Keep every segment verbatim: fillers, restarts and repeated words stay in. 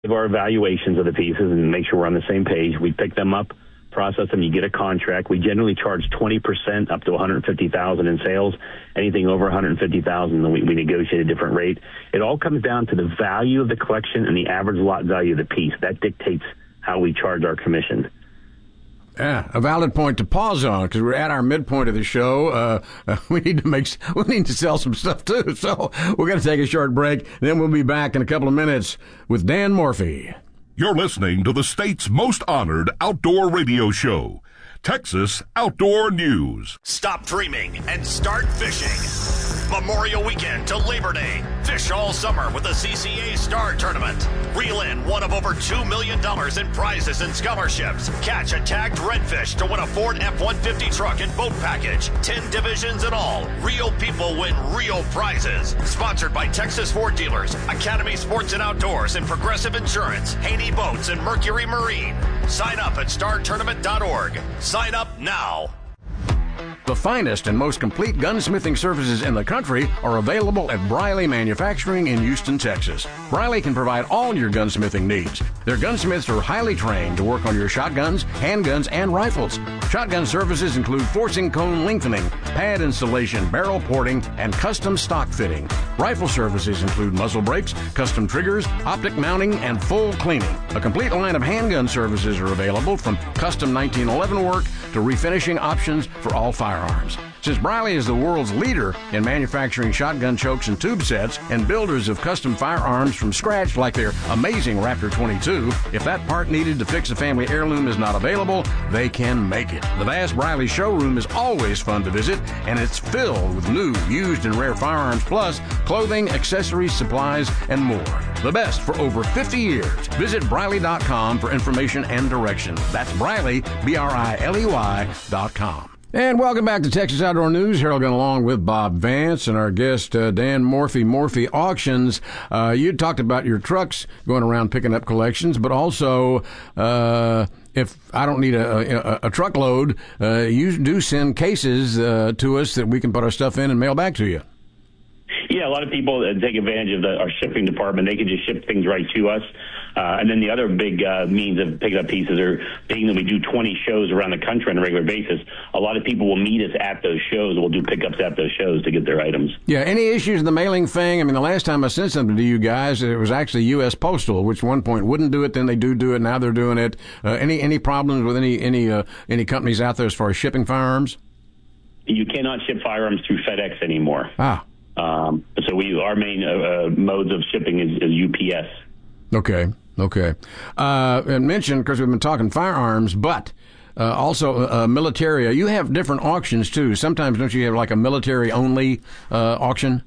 give our evaluations of the pieces and make sure we're on the same page. We pick them up, process them, you get a contract. We generally charge twenty percent up to one hundred fifty thousand dollars in sales. Anything over one hundred fifty thousand dollars, we, we negotiate a different rate. It all comes down to the value of the collection and the average lot value of the piece. That dictates how we charge our commission. Yeah, a valid point to pause on, because we're at our midpoint of the show. Uh, uh, we need to make, we need to sell some stuff too. So we're going to take a short break. Then we'll be back in a couple of minutes with Dan Morphy. You're listening to the state's most honored outdoor radio show, Texas Outdoor News. Stop dreaming and start fishing. Memorial Weekend to Labor Day. Fish all summer with the C C A Star Tournament. Reel in one of over two million dollars in prizes and scholarships. Catch a tagged redfish to win a Ford F one fifty truck and boat package. Ten divisions in all. Real people win real prizes. Sponsored by Texas Ford Dealers, Academy Sports and Outdoors, and Progressive Insurance, Haney Boats, and Mercury Marine. Sign up at star tournament dot org. Sign up now. The finest and most complete gunsmithing services in the country are available at Briley Manufacturing in Houston, Texas. Briley can provide all your gunsmithing needs. Their gunsmiths are highly trained to work on your shotguns, handguns, and rifles. Shotgun services include forcing cone lengthening, pad installation, barrel porting, and custom stock fitting. Rifle services include muzzle brakes, custom triggers, optic mounting, and full cleaning. A complete line of handgun services are available, from custom nineteen eleven work to refinishing options for all firearms. Since Briley is the world's leader in manufacturing shotgun chokes and tube sets, and builders of custom firearms from scratch like their amazing Raptor twenty-two, if that part needed to fix a family heirloom is not available, they can make it. The vast Briley showroom is always fun to visit, and it's filled with new, used, and rare firearms, plus clothing, accessories, supplies, and more. The best for over fifty years. Visit Briley dot com for information and direction. That's Briley, B R I L E Y dot com. And welcome back to Texas Outdoor News. Harold going along with Bob Vance and our guest, uh, Dan Morphy, Morphy Auctions. Uh, you talked about your trucks going around picking up collections, but also uh, if I don't need a, a, a truckload, uh, you do send cases uh, to us that we can put our stuff in and mail back to you. Yeah, a lot of people uh, take advantage of the, our shipping department. They can just ship things right to us. Uh, and then the other big uh, means of picking up pieces are, being that we do twenty shows around the country on a regular basis, a lot of people will meet us at those shows. We'll do pickups at those shows to get their items. Yeah, any issues in the mailing thing? I mean, the last time I sent something to you guys, it was actually U S Postal, which at one point wouldn't do it, then they do do it, now they're doing it. Uh, any any problems with any any uh, any companies out there as far as shipping firearms? You cannot ship firearms through FedEx anymore. Ah. Um, so we our main uh, uh, modes of shipping is, is U P S. Okay, okay. Uh, and mentioned, because we've been talking firearms, but uh, also uh, military. You have different auctions, too. Sometimes, don't you have like a military-only uh, auction?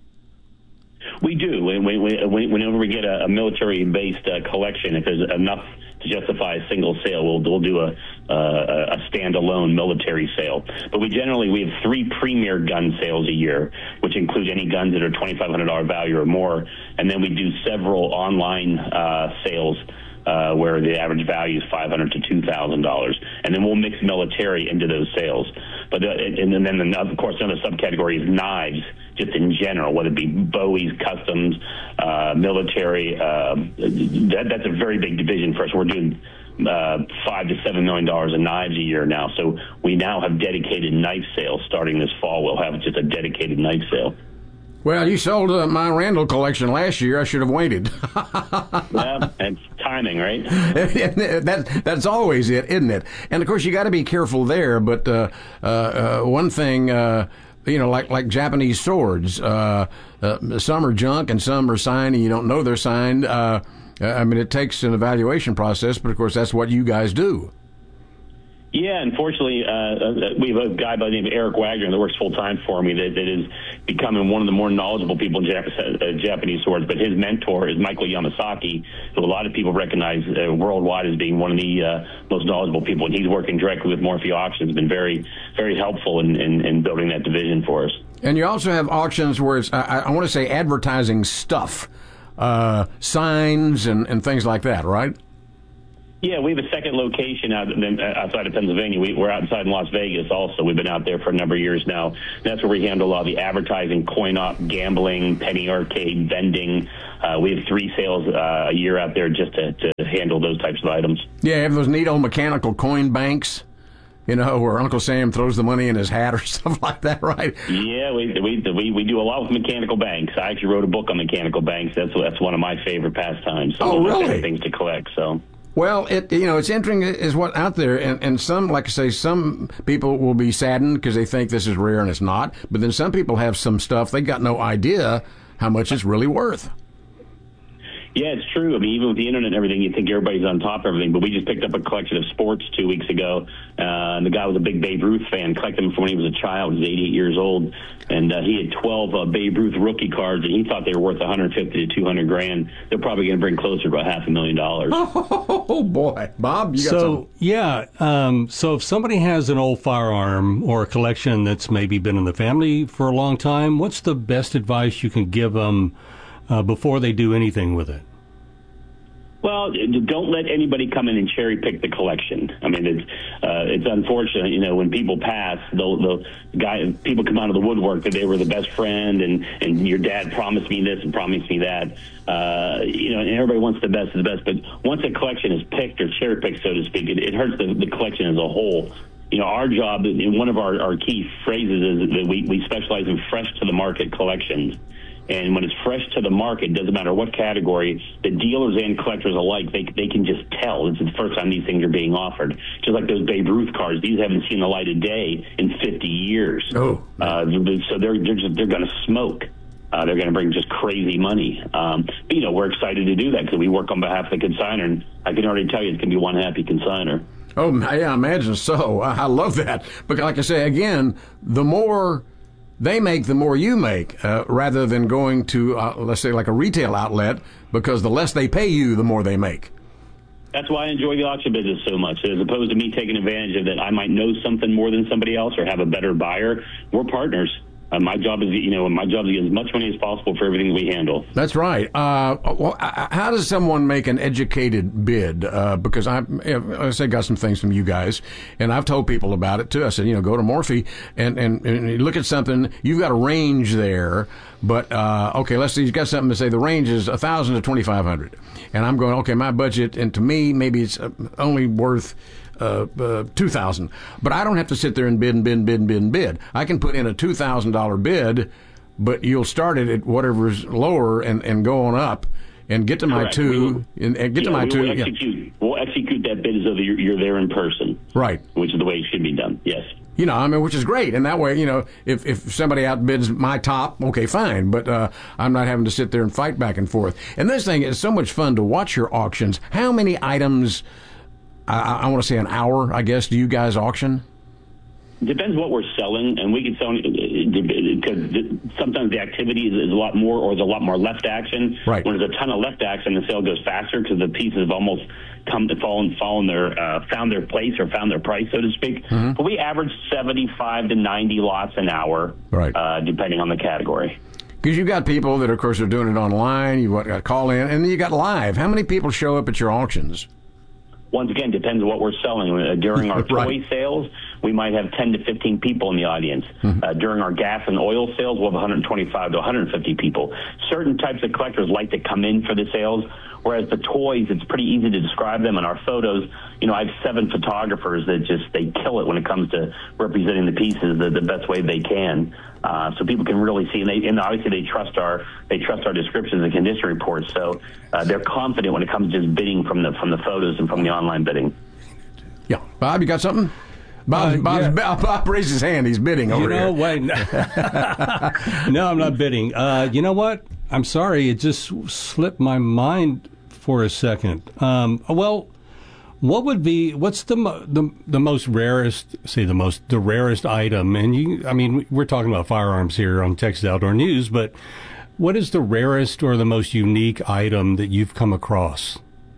We do. When, when, whenever we get a, a military-based uh, collection, if there's enough to justify a single sale, we'll, we'll do a, uh, a standalone military sale. But we generally, we have three premier gun sales a year, which include any guns that are twenty-five hundred dollars value or more. And then we do several online uh, sales uh, where the average value is five hundred dollars to two thousand dollars. And then we'll mix military into those sales. But uh, and, and then, of course, another subcategory is knives, just in general, whether it be Bowie's, customs, uh, military. Uh, that, that's a very big division for us. We're doing uh, five to seven million dollars in knives a year now. So we now have dedicated knife sales starting this fall. We'll have just a dedicated knife sale. Well, you sold uh, my Randall collection last year. I should have waited. Yeah, it's timing, right? that, that's always it, isn't it? And, of course, you got to be careful there. But uh, uh, uh, one thing, uh, you know, like like Japanese swords, uh, uh, some are junk and some are signed and you don't know they're signed. Uh, I mean, it takes an evaluation process, but, of course, that's what you guys do. Yeah, unfortunately, uh, we have a guy by the name of Eric Wagner that works full-time for me that, that is becoming one of the more knowledgeable people in Jap- uh, Japanese swords. But his mentor is Michael Yamasaki, who a lot of people recognize uh, worldwide as being one of the uh, most knowledgeable people. And he's working directly with Morphy Auctions, been very, very helpful in, in, in building that division for us. And you also have auctions where it's, I, I want to say, advertising stuff, uh, signs and, and things like that, right? Yeah, we have a second location out in, outside of Pennsylvania. We, we're outside in Las Vegas also. We've been out there for a number of years now. That's where we handle all the advertising, coin-op, gambling, penny arcade, vending. Uh, we have three sales uh, a year out there just to, to handle those types of items. Yeah, have those neat old mechanical coin banks, you know, where Uncle Sam throws the money in his hat or stuff like that, right? Yeah, we we we, we do a lot with mechanical banks. I actually wrote a book on mechanical banks. That's that's one of my favorite pastimes. So oh, really? Things to collect, so... Well, it you know, it's interesting is what out there, and, and some, like I say, some people will be saddened because they think this is rare and it's not, but then some people have some stuff, they got no idea how much it's really worth. Yeah, it's true. I mean, even with the internet and everything, you think everybody's on top of everything. But we just picked up a collection of sports two weeks ago. Uh, and the guy was a big Babe Ruth fan, collected them from when he was a child. He was eighty-eight years old. And uh, he had twelve uh, Babe Ruth rookie cards, and he thought they were worth one hundred fifty to two hundred grand. They're probably going to bring closer to about half a million dollars. Oh, boy. Bob, you got so, some? Yeah. Um, so if somebody has an old firearm or a collection that's maybe been in the family for a long time, what's the best advice you can give them uh, before they do anything with it? Well, don't let anybody come in and cherry pick the collection. I mean, it's uh, it's unfortunate, you know, when people pass, they'll, they'll guy people come out of the woodwork that they were the best friend, and and your dad promised me this and promised me that. Uh, you know, and everybody wants the best of the best, but once a collection is picked or cherry picked, so to speak, it, it hurts the, the collection as a whole. You know, our job, and one of our, our key phrases is that we, we specialize in fresh to the market collections. And when it's fresh to the market, doesn't matter what category, the dealers and collectors alike, they they can just tell. It's the first time these things are being offered. Just like those Babe Ruth cards, these haven't seen the light of day in fifty years. Oh. Uh, so they're they're, just, they're going to smoke. Uh, they're going to bring just crazy money. Um, but, you know, we're excited to do that because we work on behalf of the consignor, and I can already tell you it's going to be one happy consignor. Oh, yeah, I imagine so. I, I love that. But like I say, again, the more they make, the more you make, uh, rather than going to, uh, let's say, like a retail outlet, because the less they pay you, the more they make. That's why I enjoy the auction business so much. As opposed to me taking advantage of that, I might know something more than somebody else or have a better buyer. We're partners. Uh, my job is, you know, my job is to get as much money as possible for everything that we handle. That's right. Uh, well, how does someone make an educated bid? Uh, because I, I say, got some things from you guys, and I've told people about it too. I said, you know, go to Morphe and and, and you look at something. You've got a range there, but uh, okay, let's see. You've got something to say the range is a thousand to twenty five hundred, and I'm going, okay, my budget, and to me, maybe it's only worth Uh, uh, two thousand, but I don't have to sit there and bid and bid and bid and bid and bid. I can put in a two thousand dollar bid, but you'll start it at whatever's lower and, and go on up and get to my Correct. two Will, and, and get yeah, to my we two. Will execute, yeah. We'll execute that bid as though you're, you're there in person, right? Which is the way it should be done. Yes. You know, I mean, which is great, and that way, you know, if if somebody outbids my top, okay, fine, but uh, I'm not having to sit there and fight back and forth. And this thing is so much fun to watch your auctions. How many items? I, I want to say an hour, I guess, do you guys auction? Depends what we're selling, and we can sell because sometimes the activity is, is a lot more, or there's a lot more left action. Right. When there's a ton of left action, the sale goes faster because the pieces have almost come to fall and fallen their uh, found their place or found their price, so to speak. Mm-hmm. But we average seventy-five to ninety lots an hour, right, uh, depending on the category. Because you've got people that, of course, are doing it online. You've got to call in, and then you got live. How many people show up at your auctions? Once again, depends on what we're selling. Uh, during our toy right. sales, we might have ten to fifteen people in the audience. Mm-hmm. Uh, during our gas and oil sales, we'll have one hundred twenty-five to one hundred fifty people. Certain types of collectors like to come in for the sales, whereas the toys, it's pretty easy to describe them. In our photos, you know, I have seven photographers that just, they kill it when it comes to representing the pieces the, the best way they can. Uh, so people can really see, and, they, and obviously they trust our they trust our descriptions and condition reports. So uh, they're confident when it comes to just bidding from the from the photos and from the online bidding. Yeah, Bob, you got something? Bob, uh, Bob's, yeah. Bob, Bob raised his hand. He's bidding over you know, here. Wait, no. no, I'm not bidding. Uh, you know what? I'm sorry. It just slipped my mind for a second. Um, well. What would be, what's the, the the most rarest, say the most, the rarest item? And you, I mean, we're talking about firearms here on Texas Outdoor News, but what is the rarest or the most unique item that you've come across?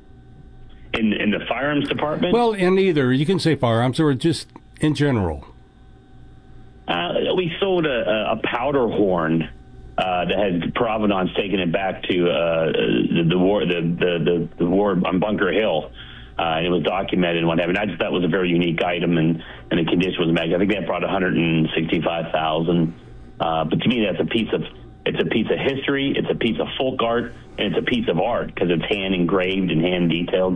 In in the firearms department? Well, in either, you can say firearms or just in general. Uh, we sold a, a powder horn uh, that had provenance taking it back to uh, the, the war, the, the, the, the war on Bunker Hill. uh, and it was documented and what have you. And I just thought it was a very unique item, and, and the condition was amazing. I think they brought one hundred sixty-five thousand dollars. Uh, but to me, that's a piece of it's a piece of history, it's a piece of folk art, and it's a piece of art because it's hand engraved and hand detailed.